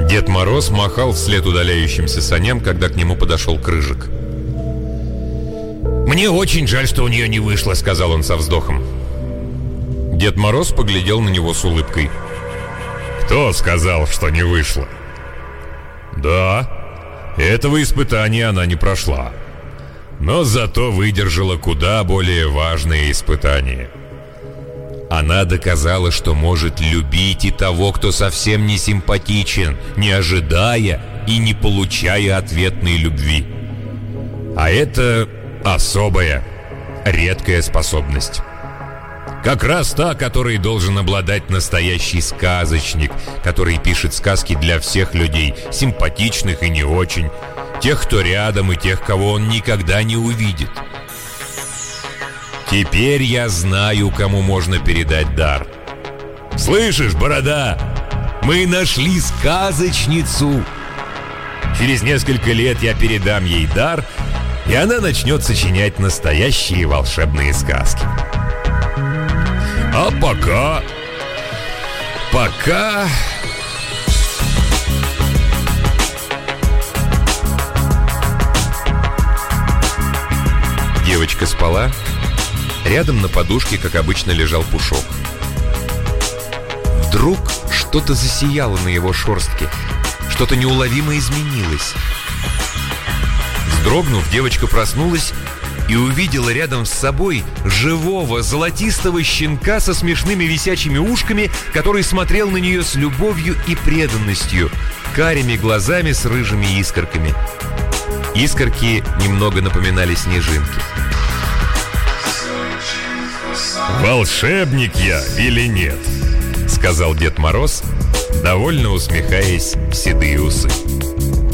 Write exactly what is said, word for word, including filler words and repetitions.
Дед Мороз махал вслед удаляющимся саням, когда к нему подошел Крыжик. «Мне очень жаль, что у нее не вышло», — сказал он со вздохом. Дед Мороз поглядел на него с улыбкой. «Кто сказал, что не вышло?» «Да, этого испытания она не прошла, но зато выдержала куда более важные испытания. Она доказала, что может любить и того, кто совсем не симпатичен, не ожидая и не получая ответной любви. А это особая, редкая способность. Как раз та, которой должен обладать настоящий сказочник, который пишет сказки для всех людей, симпатичных и не очень, тех, кто рядом, и тех, кого он никогда не увидит. Теперь я знаю, кому можно передать дар. Слышишь, Борода? Мы нашли сказочницу. Через несколько лет я передам ей дар, и она начнет сочинять настоящие волшебные сказки. А пока... Пока... Девочка спала. Рядом на подушке, как обычно, лежал Пушок. Вдруг что-то засияло на его шерстке. Что-то неуловимо изменилось. Вздрогнув, девочка проснулась и увидела рядом с собой живого золотистого щенка со смешными висячими ушками, который смотрел на нее с любовью и преданностью, карими глазами с рыжими искорками. Искорки немного напоминали снежинки. «Волшебник я или нет?» — сказал Дед Мороз, довольно усмехаясь в седые усы.